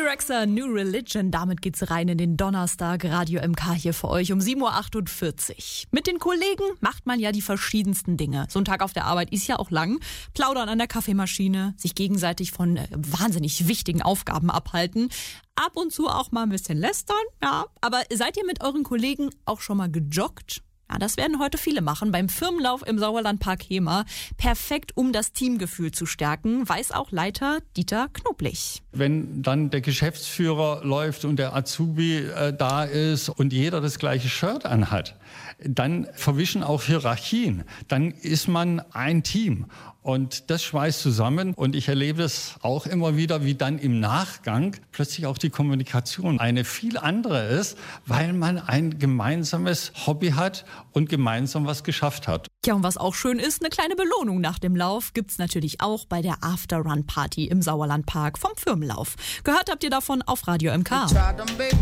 Rexha, New Religion, damit geht's rein in den Donnerstag. Radio MK hier für euch um 7.48 Uhr. Mit den Kollegen macht man ja die verschiedensten Dinge. So ein Tag auf der Arbeit ist ja auch lang. Plaudern an der Kaffeemaschine, sich gegenseitig von wahnsinnig wichtigen Aufgaben abhalten. Ab und zu auch mal ein bisschen lästern, ja. Aber seid ihr mit euren Kollegen auch schon mal gejoggt? Ja, das werden heute viele machen beim Firmenlauf im Sauerlandpark Hemer. Perfekt, um das Teamgefühl zu stärken, weiß auch Leiter Dieter Knoblich. Wenn dann der Geschäftsführer läuft und der Azubi da ist und jeder das gleiche Shirt anhat, dann verwischen auch Hierarchien. Dann ist man ein Team und das schweißt zusammen. Und ich erlebe das auch immer wieder, wie dann im Nachgang plötzlich auch die Kommunikation eine viel andere ist, weil man ein gemeinsames Hobby hat und gemeinsam was geschafft hat. Ja, und was auch schön ist, eine kleine Belohnung nach dem Lauf gibt's natürlich auch bei der After-Run-Party im Sauerlandpark vom Firmenlauf. Gehört habt ihr davon auf Radio MK.